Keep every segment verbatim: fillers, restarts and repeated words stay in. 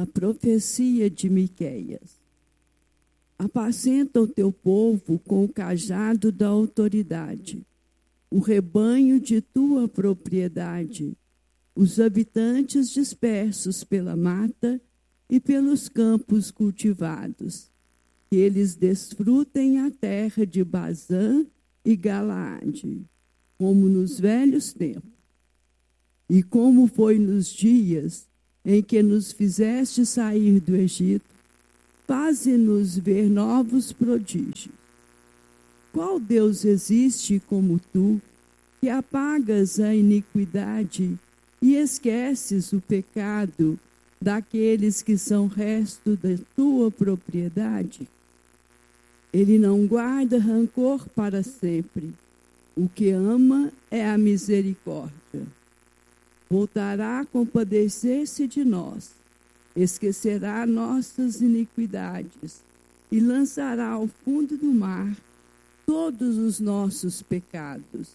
da profecia de Miqueias. Apacenta o teu povo com o cajado da autoridade, o rebanho de tua propriedade, os habitantes dispersos pela mata e pelos campos cultivados, que eles desfrutem a terra de Bazã e Galaade, como nos velhos tempos, e como foi nos dias em que nos fizeste sair do Egito, faze-nos ver novos prodígios. Qual Deus existe como tu, que apagas a iniquidade e esqueces o pecado daqueles que são resto da tua propriedade? Ele não guarda rancor para sempre. O que ama é a misericórdia. Voltará a compadecer-se de nós, esquecerá nossas iniquidades e lançará ao fundo do mar todos os nossos pecados.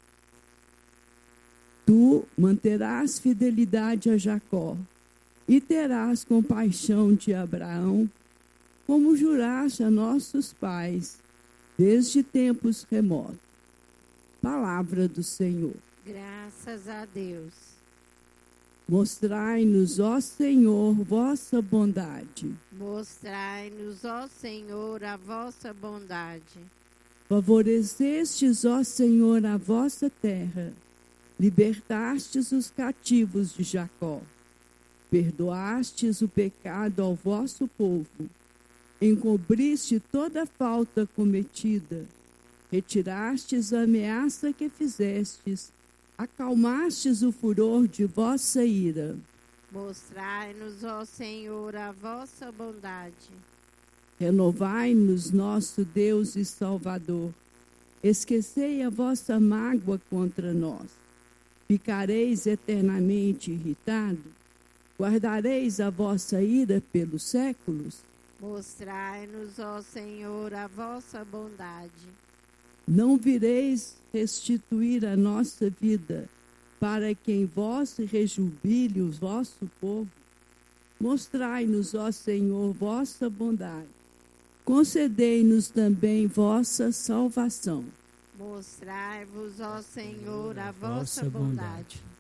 Tu manterás fidelidade a Jacó e terás compaixão de Abraão, como juraste a nossos pais, desde tempos remotos. Palavra do Senhor. Graças a Deus. Mostrai-nos, ó Senhor, vossa bondade. Mostrai-nos, ó Senhor, a vossa bondade. Favorecestes, ó Senhor, a vossa terra. Libertastes os cativos de Jacó. Perdoastes o pecado ao vosso povo. Encobriste toda falta cometida. Retirastes a ameaça que fizestes. Acalmastes o furor de vossa ira. Mostrai-nos, ó Senhor, a vossa bondade. Renovai-nos, nosso Deus e Salvador. Esquecei a vossa mágoa contra nós. Ficareis eternamente irritado? Guardareis a vossa ira pelos séculos? Mostrai-nos, ó Senhor, a vossa bondade. Não vireis restituir a nossa vida, para que em vós rejubile o vosso povo? Mostrai-nos, ó Senhor, vossa bondade. Concedei-nos também vossa salvação. Mostrai-vos, ó Senhor, a vossa bondade.